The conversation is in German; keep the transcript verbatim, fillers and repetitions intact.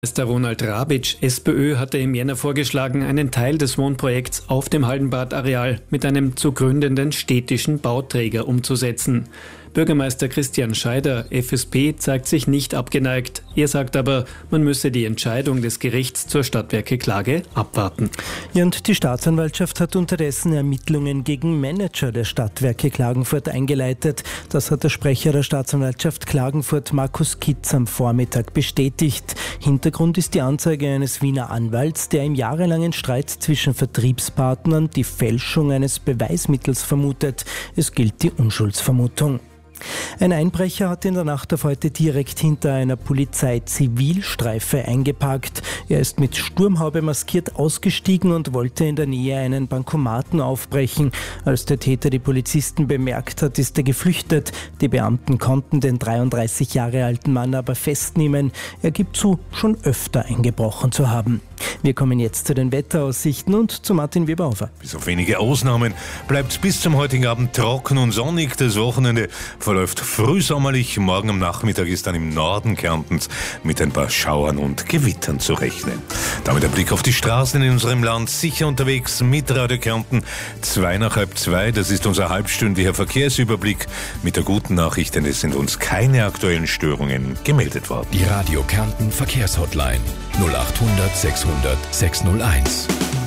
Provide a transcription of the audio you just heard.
Bürgermeister Ronald Rabitsch, SPÖ, hatte im Jänner vorgeschlagen, einen Teil des Wohnprojekts auf dem Haldenbad-Areal mit einem zu gründenden städtischen Bauträger umzusetzen. Bürgermeister Christian Scheider, F S P, zeigt sich nicht abgeneigt. Er sagt aber, man müsse die Entscheidung des Gerichts zur Stadtwerke-Klage abwarten. Ja, und die Staatsanwaltschaft hat unterdessen Ermittlungen gegen Manager der Stadtwerke Klagenfurt eingeleitet. Das hat der Sprecher der Staatsanwaltschaft Klagenfurt, Markus Kitz, am Vormittag bestätigt. Hintergrund ist die Anzeige eines Wiener Anwalts, der im jahrelangen Streit zwischen Vertriebspartnern die Fälschung eines Beweismittels vermutet. Es gilt die Unschuldsvermutung. Ein Einbrecher hat in der Nacht auf heute direkt hinter einer Polizeizivilstreife eingeparkt. Er ist mit Sturmhaube maskiert ausgestiegen und wollte in der Nähe einen Bankomaten aufbrechen. Als der Täter die Polizisten bemerkt hat, ist er geflüchtet. Die Beamten konnten den dreiunddreißig Jahre alten Mann aber festnehmen. Er gibt zu, schon öfter eingebrochen zu haben. Wir kommen jetzt zu den Wetteraussichten und zu Martin Weberhofer. Bis auf wenige Ausnahmen bleibt es bis zum heutigen Abend trocken und sonnig. Das Wochenende verläuft frühsommerlich. Morgen am Nachmittag ist dann im Norden Kärntens mit ein paar Schauern und Gewittern zu rechnen. Damit ein Blick auf die Straßen in unserem Land. Sicher unterwegs mit Radio Kärnten. Zwei nach halb zwei, das ist unser halbstündiger Verkehrsüberblick. Mit der guten Nachricht, denn es sind uns keine aktuellen Störungen gemeldet worden. Die Radio Kärnten Verkehrshotline null acht hundert sechshundert sechshunderteins.